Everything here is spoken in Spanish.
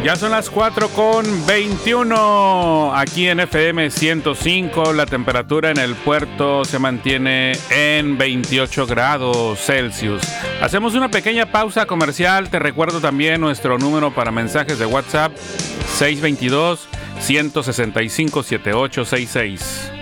Ya son las 4:21 aquí en FM 105. La temperatura en el puerto se mantiene en 28 grados Celsius. Hacemos una pequeña pausa comercial. Te recuerdo también nuestro número para mensajes de WhatsApp: 622-165-7866.